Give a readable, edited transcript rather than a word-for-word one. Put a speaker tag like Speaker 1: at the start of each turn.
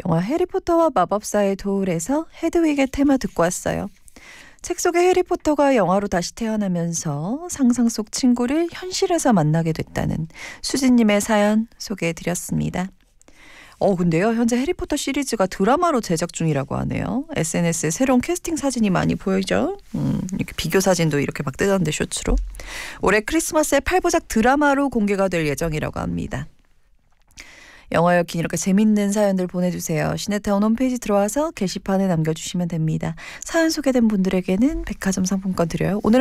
Speaker 1: 영화 해리포터와 마법사의 돌에서 헤드윅의 테마 듣고 왔어요. 책 속의 해리포터가 영화로 다시 태어나면서 상상 속 친구를 현실에서 만나게 됐다는 수진님의 사연 소개해드렸습니다. 근데요, 현재 해리포터 시리즈가 드라마로 제작 중이라고 하네요. SNS에 새로운 캐스팅 사진이 많이 보이죠? 이렇게 비교 사진도 이렇게 막 뜨던데, 쇼츠로. 올해 크리스마스에 8부작 드라마로 공개가 될 예정이라고 합니다. 영화 엮인 이렇게 재밌는 사연들 보내주세요. 시네타운 홈페이지 들어와서 게시판에 남겨주시면 됩니다. 사연 소개된 분들에게는 백화점 상품권 드려요. 오늘